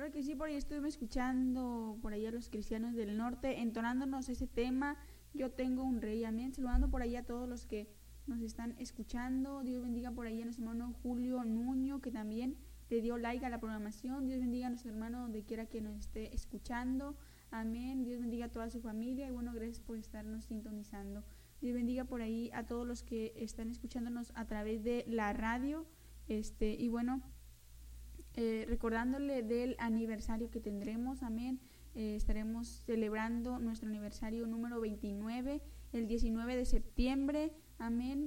Claro que sí, por ahí estuvimos escuchando por ahí a los cristianos del norte, entonándonos ese tema, yo tengo un rey, amén, saludando por ahí a todos los que nos están escuchando. Dios bendiga por ahí a nuestro hermano Julio Nuño, que también le dio like a la programación. Dios bendiga a nuestro hermano donde quiera que nos esté escuchando, amén. Dios bendiga a toda su familia y bueno, gracias por estarnos sintonizando. Dios bendiga por ahí a todos los que están escuchándonos a través de la radio, y bueno, recordándole del aniversario que tendremos, amén. Estaremos celebrando nuestro aniversario número 29 el 19 de septiembre, amén.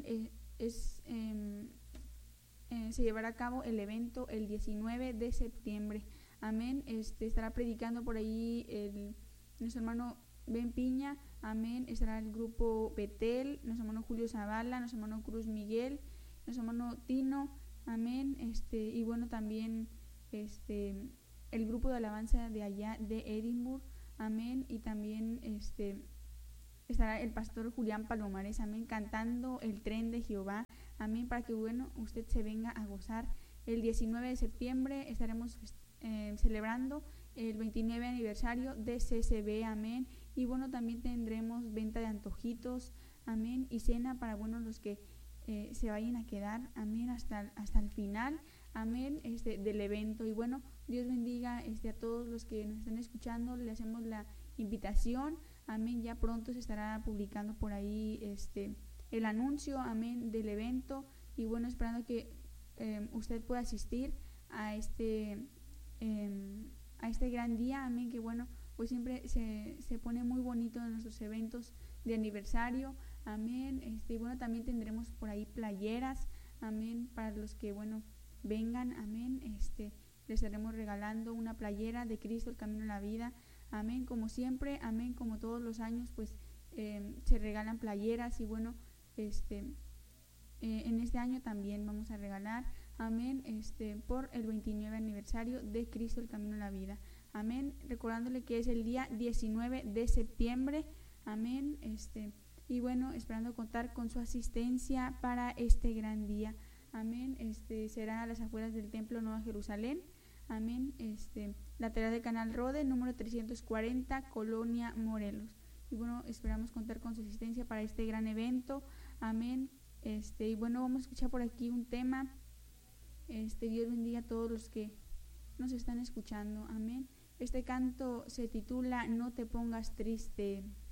Se llevará a cabo el evento el 19 de septiembre, amén. Estará predicando por ahí nuestro hermano Ben Piña, amén. Estará el grupo Betel, nuestro hermano Julio Zavala, nuestro hermano Cruz Miguel, nuestro hermano Tino, amén. Y bueno, también el grupo de alabanza de allá de Edimburgo, amén. Y también estará el pastor Julián Palomares, amén, cantando el tren de Jehová, amén, para que bueno, usted se venga a gozar. El 19 de septiembre estaremos celebrando el 29 aniversario de CCB, amén. Y bueno, también tendremos venta de antojitos, amén, y cena para bueno los que se vayan a quedar, amén, hasta el final, amén, del evento. Y bueno, Dios bendiga a todos los que nos están escuchando. Le hacemos la invitación, amén. Ya pronto se estará publicando por ahí el anuncio, amén, del evento. Y bueno, esperando que usted pueda asistir a este gran día, amén, que bueno, pues siempre se pone muy bonito en nuestros eventos de aniversario, amén. Y bueno, también tendremos por ahí playeras, amén, para los que bueno vengan, amén. Les estaremos regalando una playera de Cristo, el camino a la vida, amén, como siempre, amén, como todos los años, pues se regalan playeras. Y bueno, en este año también vamos a regalar, amén, por el 29 aniversario de Cristo, el camino a la vida, amén, recordándole que es el día 19 de septiembre, amén. Y bueno, esperando contar con su asistencia para este gran día, amén. Será a las afueras del Templo Nueva Jerusalén, amén, lateral del Canal Rode, número 340, Colonia Morelos. Y bueno, esperamos contar con su asistencia para este gran evento, amén. Y bueno, vamos a escuchar por aquí un tema. Dios bendiga a todos los que nos están escuchando, amén. Este canto se titula No te pongas triste.